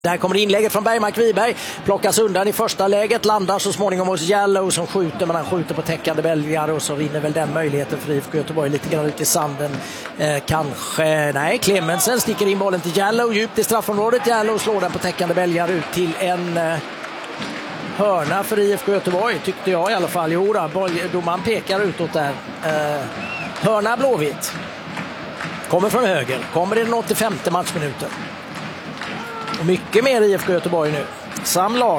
Där kommer inlägget från Bergmark Wiberg, plockas undan i första läget, landar så småningom hos Jallow som skjuter, men han skjuter på täckande belgare och så vinner väl den möjligheten för IFK Göteborg lite grann ut i sanden. Kanske, nej, Clemensen sticker in bollen till Jallow djupt i straffområdet. Jallow slår den på täckande belgare ut till en hörna för IFK Göteborg, tyckte jag i alla fall. Jo då, man pekar utåt där. Hörna Blåvitt. Kommer från höger, kommer i den 85:e matchminuten. Och mycket mer IFK Göteborg nu. Sam Larsson